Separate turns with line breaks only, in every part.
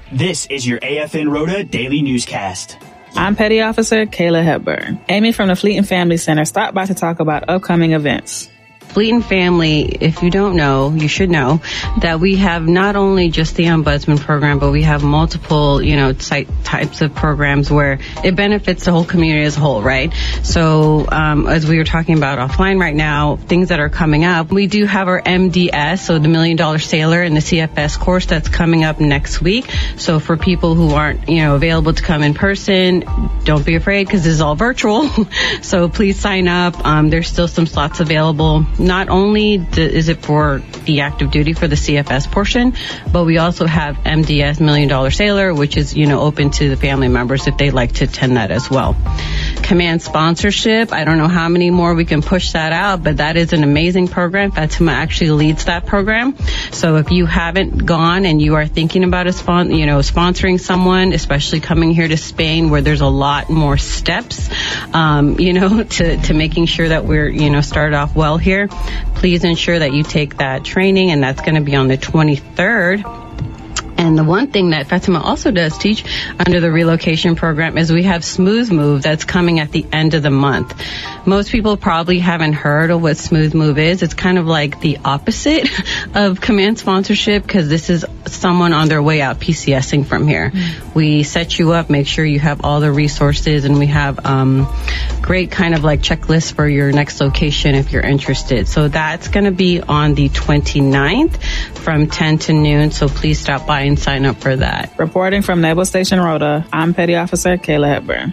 This is your AFN Rhoda Daily Newscast.
I'm Petty Officer Kayla Hepburn. Amy from the Fleeton Family Center stopped by to talk about upcoming events.
Fleeton Family, if you don't know, you should know that we have not only just the Ombudsman program, but we have multiple, types of programs where it benefits the whole community as a whole, right? So, as we were talking about offline right now, things that are coming up, we do have our MDS, so the $1 Million Sailor and the CFS course that's coming up next week. So for people who aren't, available to come in person, don't be afraid because this is all virtual. So please sign up. There's still some slots available. Not only is it for the active duty for the CFS portion, but we also have MDS $1 Million Sailor, which is, open to the family members if they'd like to attend that as well. Command sponsorship. I don't know how many more we can push that out, but that is an amazing program. Fatima actually leads that program. So if you haven't gone and you are thinking about sponsoring someone, especially coming here to Spain where there's a lot more steps, to making sure that we're, started off well here, please ensure that you take that training, and that's going to be on the 23rd. And the one thing that Fatima also does teach under the relocation program is we have Smooth Move that's coming at the end of the month. Most people probably haven't heard of what Smooth Move is. It's kind of like the opposite of command sponsorship because this is someone on their way out PCSing from here. Mm-hmm. We set you up, make sure you have all the resources, and we have great kind of like checklists for your next location if you're interested. So that's going to be on the 29th from 10 to noon. So please stop by and sign up for that.
Reporting from Naval Station Rhoda, I'm Petty Officer Kayla Hepburn.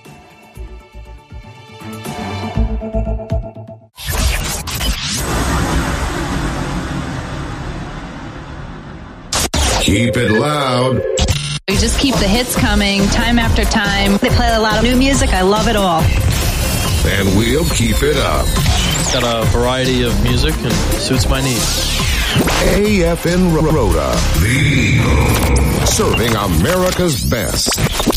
Keep it loud.
We just keep the hits coming time after time. They play a lot of new music. I love it all.
And we'll keep it up.
It's got a variety of music and suits my needs.
AFN Rhoda, the Eagle, serving America's best.